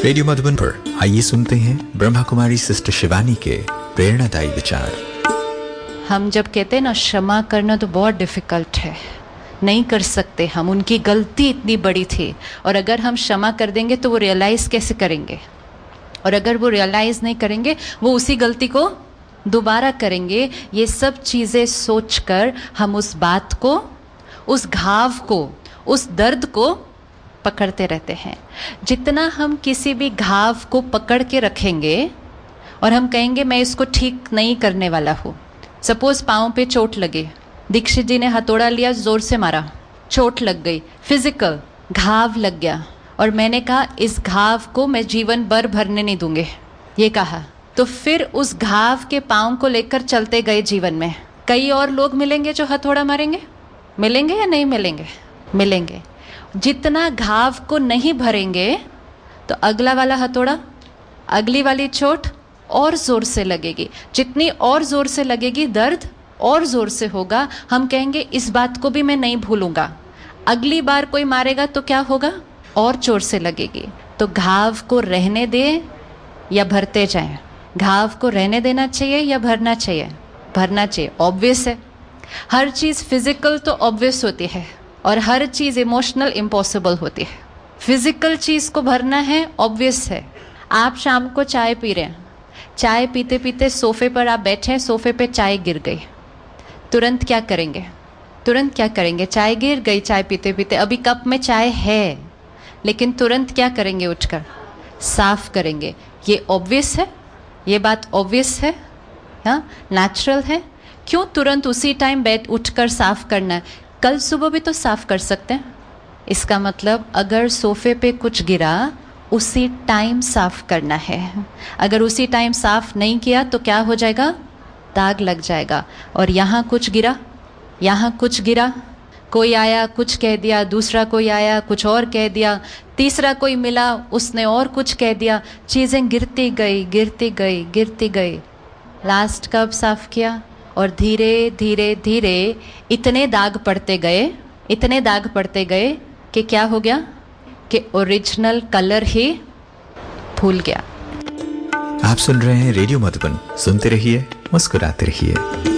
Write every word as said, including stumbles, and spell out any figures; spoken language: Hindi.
रेडियो मधुबन पर आइए सुनते हैं ब्रह्मा कुमारी सिस्टर शिवानी के प्रेरणादायी विचार। हम जब कहते हैं ना क्षमा करना तो बहुत डिफिकल्ट है, नहीं कर सकते हम, उनकी गलती इतनी बड़ी थी। और अगर हम क्षमा कर देंगे तो वो रियलाइज़ कैसे करेंगे, और अगर वो रियलाइज़ नहीं करेंगे वो उसी गलती को दोबारा करेंगे। ये सब चीज़ें सोचकर हम उस बात को, उस घाव को, उस दर्द को पकड़ते रहते हैं। जितना हम किसी भी घाव को पकड़ के रखेंगे और हम कहेंगे मैं इसको ठीक नहीं करने वाला हूँ। सपोज पाँव पे चोट लगे, दीक्षित जी ने हथौड़ा लिया, जोर से मारा, चोट लग गई, फिजिकल घाव लग गया, और मैंने कहा इस घाव को मैं जीवन भर भरने नहीं दूंगे, ये कहा। तो फिर उस घाव के पाँव को लेकर चलते गए जीवन में। कई और लोग मिलेंगे जो हथौड़ा मारेंगे, मिलेंगे या नहीं मिलेंगे? मिलेंगे। जितना घाव को नहीं भरेंगे तो अगला वाला हथौड़ा, अगली वाली चोट और ज़ोर से लगेगी। जितनी और ज़ोर से लगेगी दर्द और ज़ोर से होगा। हम कहेंगे इस बात को भी मैं नहीं भूलूंगा। अगली बार कोई मारेगा तो क्या होगा? और जोर से लगेगी। तो घाव को रहने दें या भरते जाएं? घाव को रहने देना चाहिए या भरना चाहिए? भरना चाहिए। ऑब्वियस है, हर चीज़ फिजिकल तो ऑब्वियस होती है और हर चीज़ इमोशनल इम्पॉसिबल होती है। फिजिकल चीज़ को भरना है, ऑब्वियस है। आप शाम को चाय पी रहे हैं, चाय पीते पीते सोफे पर आप बैठे हैं, सोफे पे चाय गिर गई, तुरंत क्या करेंगे? तुरंत क्या करेंगे? चाय गिर गई, चाय पीते पीते, अभी कप में चाय है, लेकिन तुरंत क्या करेंगे? उठकर साफ करेंगे। ये ऑब्वियस है, ये बात ऑब्वियस है, हाँ, नेचुरल है। क्यों तुरंत उसी टाइम बैठ उठकर साफ करना है? कल सुबह भी तो साफ कर सकते हैं। इसका मतलब अगर सोफे पे कुछ गिरा, उसी टाइम साफ करना है। अगर उसी टाइम साफ नहीं किया तो क्या हो जाएगा? दाग लग जाएगा। और यहाँ कुछ गिरा, यहाँ कुछ गिरा, कोई आया कुछ कह दिया, दूसरा कोई आया कुछ और कह दिया, तीसरा कोई मिला उसने और कुछ कह दिया, चीज़ें गिरती गई गिरती गई गिरती गई। लास्ट कब साफ किया? और धीरे धीरे धीरे इतने दाग पड़ते गए, इतने दाग पड़ते गए कि क्या हो गया? कि ओरिजिनल कलर ही भूल गया। आप सुन रहे हैं रेडियो मधुबन, सुनते रहिए, मुस्कुराते रहिए।